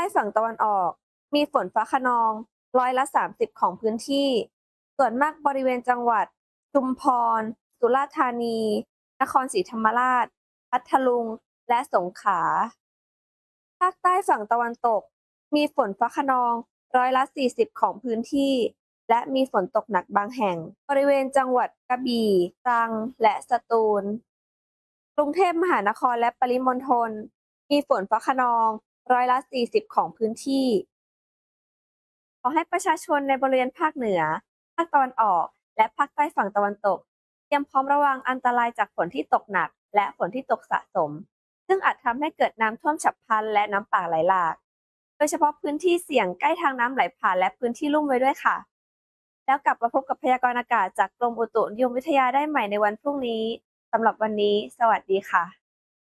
ต้ฝั่งตะวันออกมีฝนฟ้าคะนอง30%ของพื้นที่ส่วนมากบริเวณจังหวัดชุมพรสุราษฎร์ธานีนครศรีธรรมราชพัทลุงและสงขลาภาคใต้ฝั่งตะวันตกมีฝนฟ้าคะนอง40%ของพื้นที่และมีฝนตกหนักบางแห่งบริเวณจังหวัดกระบี่ตรังและสตูลกรุงเทพมหานครและปริมณฑลมีฝนฟ้าคะนอง40%ของพื้นที่ขอให้ประชาชนในบริเวณภาคเหนือภาคตะวันออกและภาคใต้ฝั่งตะวันตกเตรียมพร้อมระวังอันตรายจากฝนที่ตกหนักและฝนที่ตกสะสมซึ่งอาจทำให้เกิดน้ำท่วมฉับพลันและน้ำป่าไหลหลากโดยเฉพาะพื้นที่เสี่ยงใกล้ทางน้ำไหลผ่านและพื้นที่ลุ่มไว้ด้วยค่ะแล้วกลับมาพบกับพยากรณ์อากาศจากกรมอุตุนิยมวิทยาได้ใหม่ในวันพรุ่งนี้สำหรับวันนี้สวัสดีค่ะ